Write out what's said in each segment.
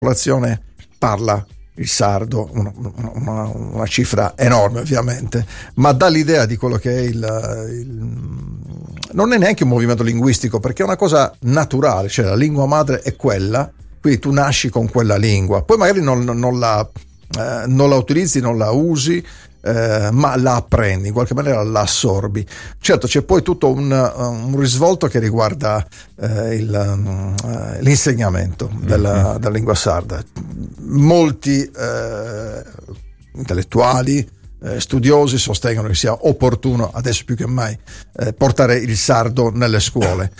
popolazione parla il sardo, una cifra enorme ovviamente, ma dà l'idea di quello che è non è neanche un movimento linguistico, perché è una cosa naturale, cioè la lingua madre è quella, quindi tu nasci con quella lingua, poi magari non la utilizzi, non la usi, ma la apprendi, in qualche maniera la assorbi. Certo, c'è poi tutto un risvolto che riguarda l'insegnamento della lingua sarda. Molti intellettuali, studiosi sostengono che sia opportuno, adesso più che mai, portare il sardo nelle scuole.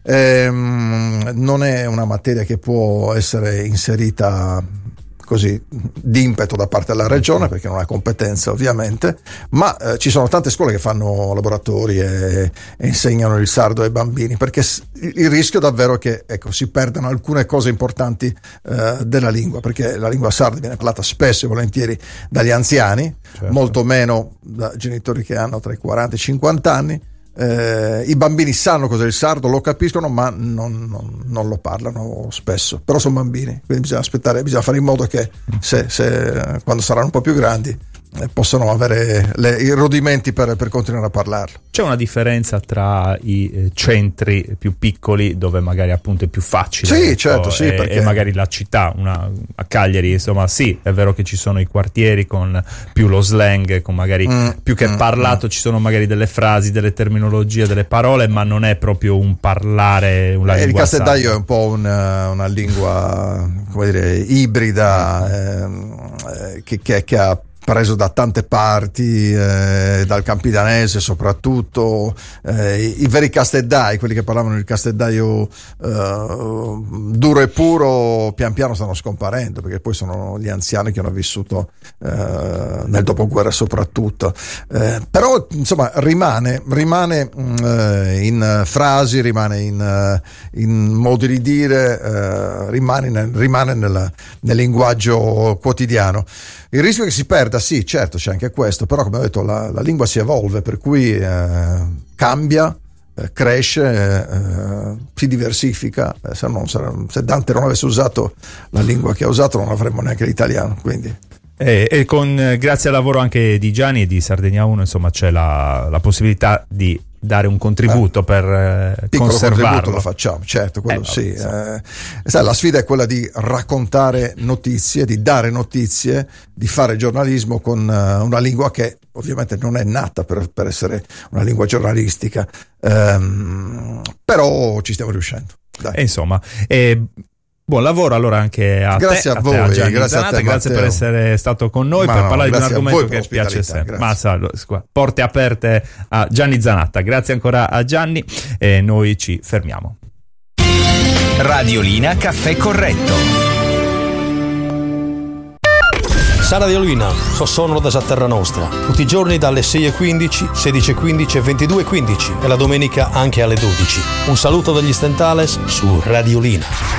Non è una materia che può essere inserita così d'impeto da parte della regione, perché non ha competenza ovviamente, ma ci sono tante scuole che fanno laboratori e insegnano il sardo ai bambini, perché il rischio davvero che si perdano alcune cose importanti della lingua, perché la lingua sarda viene parlata spesso e volentieri dagli anziani, certo, molto meno da genitori che hanno tra i 40 e i 50 anni. I bambini sanno cos'è il sardo, lo capiscono, ma non lo parlano spesso, però sono bambini, quindi bisogna aspettare, bisogna fare in modo che se quando saranno un po' più grandi possono avere i rudimenti per continuare a parlarlo. C'è una differenza tra i centri più piccoli, dove magari appunto è più facile, sì, certo, sì, e magari la città, a Cagliari, insomma, sì, è vero che ci sono i quartieri con più lo slang, con magari più che parlato, ci sono magari delle frasi, delle terminologie, delle parole, ma non è proprio un parlare una lingua. Il castellaio è un po' una lingua, come dire, ibrida, che ha preso da tante parti, dal campidanese soprattutto, i veri casteddai, quelli che parlavano il casteddaio duro e puro, pian piano stanno scomparendo, perché poi sono gli anziani che hanno vissuto nel dopoguerra soprattutto, però insomma rimane in frasi, rimane in modi di dire, rimane nel linguaggio quotidiano. Il rischio che si perda, sì, certo, c'è anche questo, però come ho detto la lingua si evolve, per cui cambia, cresce, si diversifica. Se Dante non avesse usato la lingua che ha usato, non avremmo neanche l'italiano, quindi. E grazie al lavoro anche di Gianni e di Sardegna 1, insomma, c'è la possibilità di dare un contributo per conservarlo. Contributo lo facciamo, certo, quello sì. La sfida è quella di raccontare notizie, di dare notizie, di fare giornalismo con una lingua che ovviamente non è nata per essere una lingua giornalistica, però ci stiamo riuscendo. Dai. Insomma, buon lavoro allora anche a grazie te, a voi, Gianni grazie Zanatta, a te, grazie per essere stato con noi per parlare di un argomento che piace sempre. Porte aperte a Gianni Zanatta. Grazie ancora a Gianni e noi ci fermiamo. Radiolina Caffè Corretto. Sara Radiolina, sono da Terra Nostra, tutti i giorni dalle 6:15, 16:15 e 22:15 e la domenica anche alle 12. Un saluto dagli Stentales su Radiolina.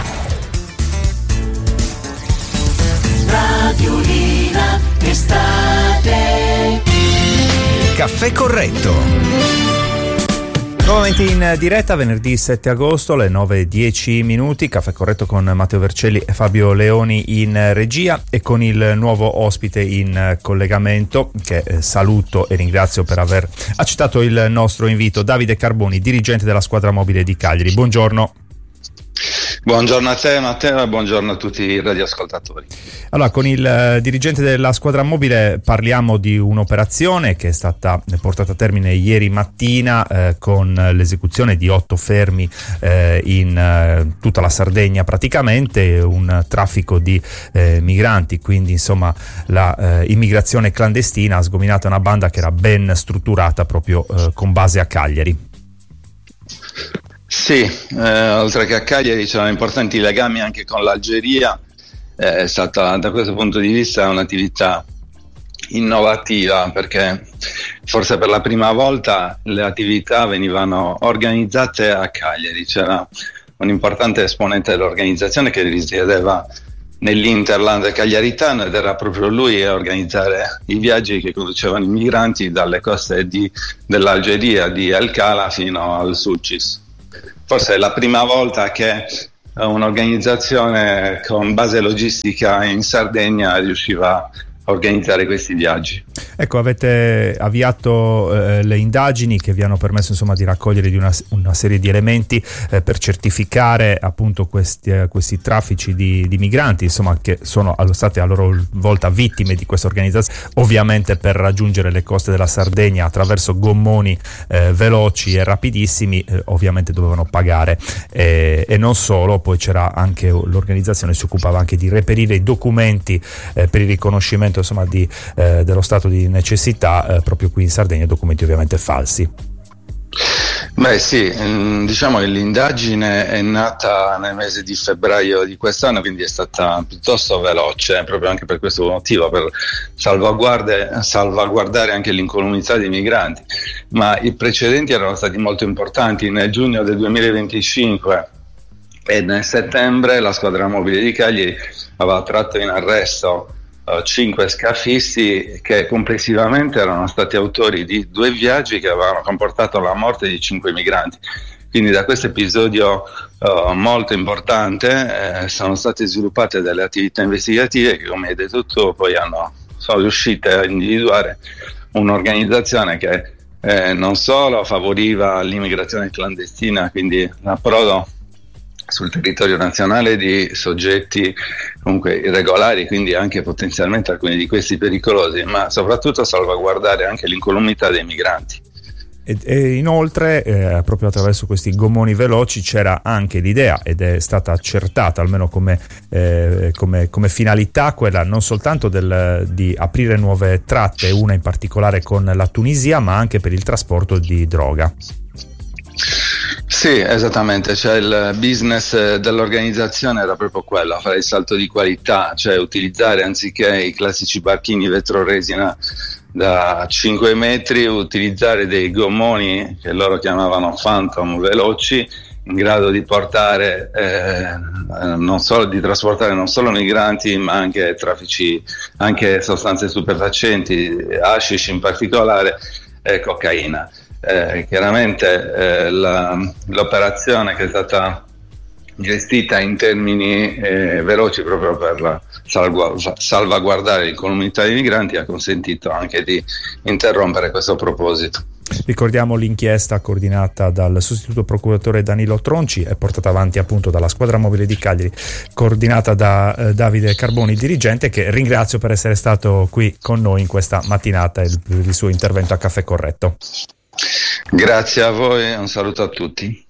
Radiolina estate. Caffè Corretto. Nuovamente in diretta venerdì 7 agosto alle 9:10. Caffè Corretto con Matteo Vercelli e Fabio Leoni in regia e con il nuovo ospite in collegamento che saluto e ringrazio per aver accettato il nostro invito, Davide Carboni, dirigente della squadra mobile di Cagliari. Buongiorno. Buongiorno a te Matteo e buongiorno a tutti i radioascoltatori. Allora, con il dirigente della squadra mobile parliamo di un'operazione che è stata portata a termine ieri mattina con l'esecuzione di 8 fermi in tutta la Sardegna praticamente, un traffico di migranti, quindi insomma la immigrazione clandestina ha sgominato una banda che era ben strutturata proprio con base a Cagliari. Sì, oltre che a Cagliari c'erano importanti legami anche con l'Algeria, è stata da questo punto di vista un'attività innovativa perché forse per la prima volta le attività venivano organizzate a Cagliari, c'era un importante esponente dell'organizzazione che risiedeva nell'Interland cagliaritano ed era proprio lui a organizzare i viaggi che conducevano i migranti dalle coste dell'Algeria, di El Kala fino al Sulcis. Forse è la prima volta che un'organizzazione con base logistica in Sardegna riusciva a organizzare questi viaggi. Ecco, avete avviato le indagini che vi hanno permesso insomma di raccogliere di una serie di elementi per certificare appunto questi traffici di migranti, insomma, che sono state a loro volta vittime di questa organizzazione, ovviamente per raggiungere le coste della Sardegna attraverso gommoni veloci e rapidissimi, ovviamente dovevano pagare, e non solo. Poi c'era anche l'organizzazione, si occupava anche di reperire i documenti per il riconoscimento insomma dello stato di necessità proprio qui in Sardegna, documenti ovviamente falsi. Beh sì, diciamo che l'indagine è nata nel mese di febbraio di quest'anno, quindi è stata piuttosto veloce, proprio anche per questo motivo, per salvaguardare anche l'incolumità dei migranti, ma i precedenti erano stati molto importanti. Nel giugno del 2025 e nel settembre la squadra mobile di Cagliari aveva tratto in arresto 5 scafisti che complessivamente erano stati autori di 2 viaggi che avevano comportato la morte di 5 migranti. Quindi da questo episodio molto importante sono state sviluppate delle attività investigative che, come hai detto tu, poi sono riuscite a individuare un'organizzazione che non solo favoriva l'immigrazione clandestina, quindi l'approdo sul territorio nazionale di soggetti comunque irregolari, quindi anche potenzialmente alcuni di questi pericolosi, ma soprattutto salvaguardare anche l'incolumità dei migranti. E inoltre proprio attraverso questi gommoni veloci c'era anche l'idea, ed è stata accertata almeno come finalità, quella non soltanto di aprire nuove tratte, una in particolare con la Tunisia, ma anche per il trasporto di droga. Sì, esattamente, cioè il business dell'organizzazione era proprio quello, fare il salto di qualità, cioè utilizzare, anziché i classici barchini vetroresina da 5 metri, utilizzare dei gommoni che loro chiamavano Phantom veloci, in grado di portare di trasportare non solo migranti, ma anche traffici, anche sostanze stupefacenti, hashish in particolare, e cocaina. Chiaramente l'operazione, che è stata gestita in termini veloci proprio per salvaguardare l'incolumità dei migranti, ha consentito anche di interrompere questo proposito. Ricordiamo l'inchiesta coordinata dal sostituto procuratore Danilo Tronci e portata avanti appunto dalla squadra mobile di Cagliari, coordinata da Davide Carboni, dirigente, che ringrazio per essere stato qui con noi in questa mattinata e il suo intervento a Caffè Corretto. Grazie a voi e un saluto a tutti.